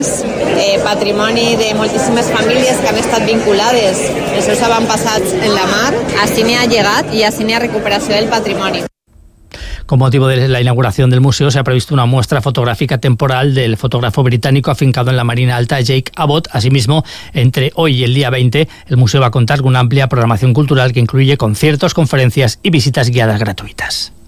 Patrimoni de moltíssimes famílies que han estat vinculades, els seus avantpassats en la mar. Així n'hi ha llegat i així n'hi ha recuperació del patrimoni. Con motivo de la inauguración del museo se ha previsto una muestra fotográfica temporal del fotógrafo británico afincado en la Marina Alta, Jake Abbott. Asimismo, entre hoy y el día 20, el museo va a contar con una amplia programación cultural que incluye conciertos, conferencias y visitas guiadas gratuitas.